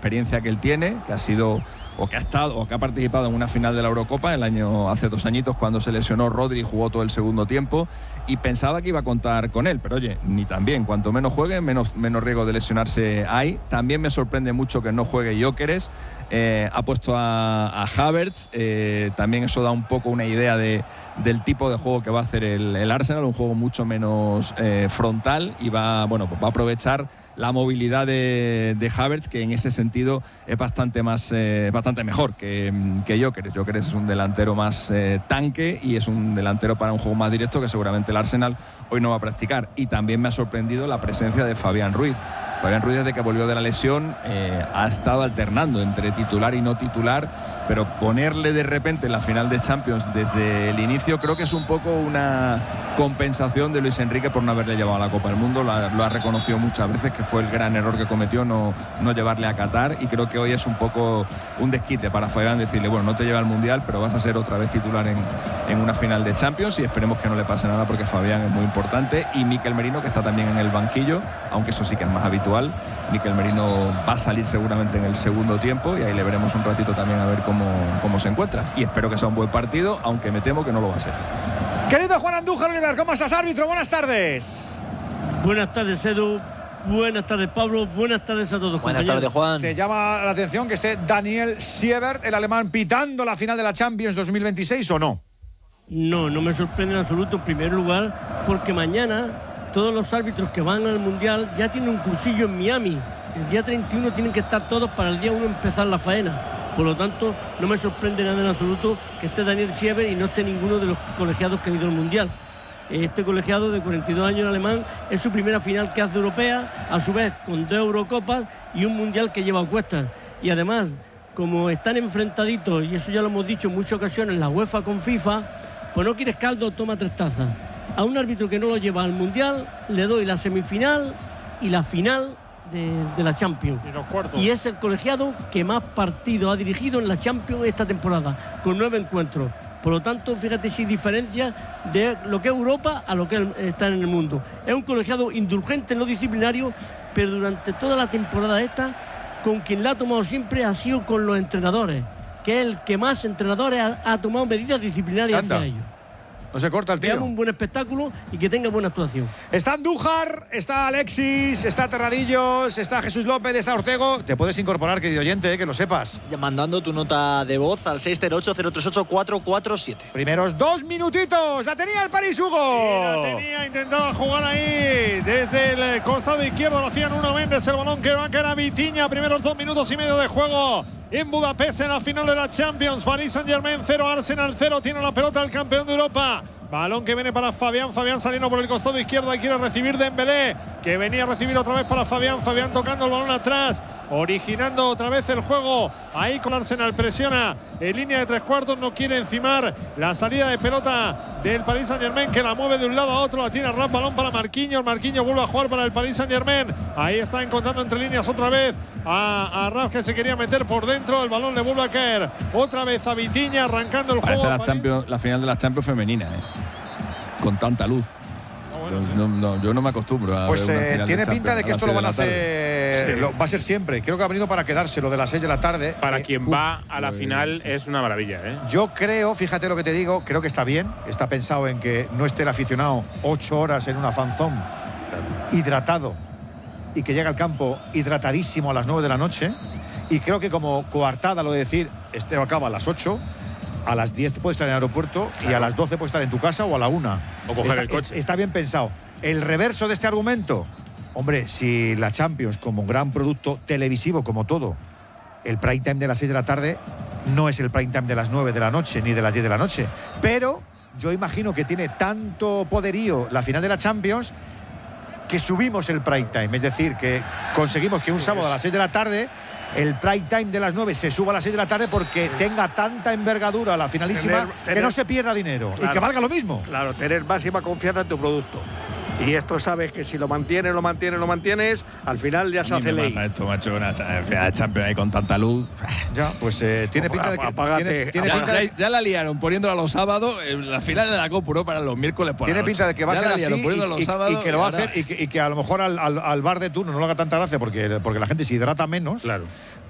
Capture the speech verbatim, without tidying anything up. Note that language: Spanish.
experiencia que él tiene, que ha sido o que ha estado o que ha participado en una final de la Eurocopa el año hace dos añitos cuando se lesionó Rodri y jugó todo el segundo tiempo, y pensaba que iba a contar con él, pero oye, ni tan bien, cuanto menos juegue menos, menos riesgo de lesionarse hay. También me sorprende mucho que no juegue Gyökeres, eh, ha puesto a, a Havertz, eh, también eso da un poco una idea de, del tipo de juego que va a hacer el, el Arsenal, un juego mucho menos eh, frontal, y va, bueno, pues va a aprovechar la movilidad de, de Havertz, que en ese sentido es bastante más eh, bastante mejor que, que Gyökeres. Gyökeres es un delantero más eh, tanque y es un delantero para un juego más directo que seguramente el Arsenal hoy no va a practicar. Y también me ha sorprendido la presencia de Fabián Ruiz. Fabián Ruiz, desde que volvió de la lesión, eh, ha estado alternando entre titular y no titular, pero ponerle de repente en la final de Champions desde el inicio creo que es un poco una compensación de Luis Enrique por no haberle llevado a la Copa del Mundo. Lo ha, lo ha reconocido muchas veces, que fue el gran error que cometió no, no llevarle a Qatar, y creo que hoy es un poco un desquite para Fabián decirle, bueno, no te lleva al Mundial, pero vas a ser otra vez titular en, en una final de Champions, y esperemos que no le pase nada porque Fabián es muy importante. Y Mikel Merino, que está también en el banquillo, aunque eso sí que es más habitual. Mikel Merino va a salir seguramente en el segundo tiempo, y ahí le veremos un ratito también a ver cómo, cómo se encuentra, y espero que sea un buen partido, aunque me temo que no lo va a ser. Querido Juan Andújar Oliver, ¿cómo estás, árbitro? Buenas tardes. Buenas tardes, Edu. Buenas tardes, Pablo. Buenas tardes a todos. Buenas tardes, Juan. ¿Te llama la atención que esté Daniel Siebert, el alemán, pitando la final de la Champions dos mil veintiséis o no? No, no me sorprende en absoluto, en primer lugar, porque mañana todos los árbitros que van al Mundial ya tienen un cursillo en Miami. El día treinta y uno tienen que estar todos para el día uno empezar la faena. Por lo tanto, no me sorprende nada en absoluto que esté Daniel Siebert y no esté ninguno de los colegiados que han ido al Mundial. Este colegiado de cuarenta y dos años alemán es su primera final que hace europea, a su vez con dos Eurocopas y un Mundial que lleva a cuestas. Y además, como están enfrentaditos, y eso ya lo hemos dicho en muchas ocasiones, la UEFA con FIFA, pues no quieres caldo, toma tres tazas. A un árbitro que no lo lleva al Mundial le doy la semifinal y la final de, de la Champions. Y los cuartos. Y es el colegiado que más partidos ha dirigido en la Champions esta temporada, con nueve encuentros. Por lo tanto, fíjate si diferencia de lo que es Europa a lo que está en el mundo. Es un colegiado indulgente en lo disciplinario, pero durante toda la temporada esta, con quien la ha tomado siempre ha sido con los entrenadores, que es el que más entrenadores ha, ha tomado medidas disciplinarias Anda. hacia ellos. No se corta el Que tío. haga un buen espectáculo y que tenga buena actuación. Está Andújar, está Alexis, está Terradillos, está Jesús López, está Ortego. Te puedes incorporar, querido oyente, eh, que lo sepas. Mandando tu nota de voz al seis cero ocho, cero tres ocho, cuatro cuatro siete. Primeros dos minutitos. La tenía el París, Hugo. Y la tenía, intentaba jugar ahí desde el costado izquierdo. Lo hacían uno Méndez, el balón que va a caer a Vitinha. Primeros dos minutos y medio de juego en Budapest, en la final de la Champions. Paris Saint-Germain cero, Arsenal cero. Tiene la pelota el campeón de Europa. Balón que viene para Fabián. Fabián saliendo por el costado izquierdo. Ahí quiere recibir Dembélé, que venía a recibir otra vez para Fabián. Fabián tocando el balón atrás, originando otra vez el juego. Ahí con Arsenal presiona en línea de tres cuartos. No quiere encimar la salida de pelota del Paris Saint-Germain, que la mueve de un lado a otro. La tiene Rap, balón para Marquinhos. Marquinhos vuelve a jugar para el Paris Saint-Germain. Ahí está encontrando entre líneas otra vez a, a Rap, que se quería meter por dentro. El balón le vuelve a caer otra vez a Vitinha, arrancando el Parece juego. la, Champions, la final de la Champions femenina, ¿eh? Con tanta luz. Ah, bueno, sí. no, no, yo no me acostumbro a Pues ver una eh, final tiene de pinta de que Champions esto lo van a las seis de la hacer. Sí. Lo, va a ser siempre. Creo que ha venido para quedarse lo de las seis de la tarde. Para Eh, quien uf. va a la Muy final bien, sí. es una maravilla, ¿eh? Yo creo, fíjate lo que te digo, creo que está bien. Está pensado en que no esté el aficionado ocho horas en una fanzón hidratado y que llega al campo hidratadísimo a las nueve de la noche. Y creo que como coartada lo de decir, este acaba a las ocho, a las diez puedes estar en el aeropuerto, Claro. y a las doce puedes estar en tu casa o a la una. O coger está, el coche. es- Está bien pensado. El reverso de este argumento, hombre, si la Champions como gran producto televisivo, como todo, el prime time de las seis de la tarde no es el prime time de las nueve de la noche ni de las diez de la noche. Pero yo imagino que tiene tanto poderío la final de la Champions que subimos el prime time. Es decir, que conseguimos que un sábado a las seis de la tarde el prime time de las nueve se suba a las seis de la tarde porque tenga tanta envergadura la finalísima Tener- tener- que no se pierda dinero y Claro. que valga lo mismo. Claro, tener máxima confianza en tu producto. Y esto sabes que si lo mantienes, lo mantienes, lo mantienes, al final ya se A mí hace me ley. mata esto, macho, una final de Champions ahí con tanta luz. Ya, pues eh, tiene pinta de que Apágate, tiene, tiene Ya, pinta de- ya- ya la liaron poniéndola los sábados, eh, la final de la Copa Europa para los miércoles por la Tiene noche. pinta de que va a Ya ser la así liaron y, poniéndola los y- sábados y que lo va a ahora- hacer y que, y que a lo mejor al, al, al bar de turno no le haga tanta gracia porque, porque la gente se hidrata menos. Claro.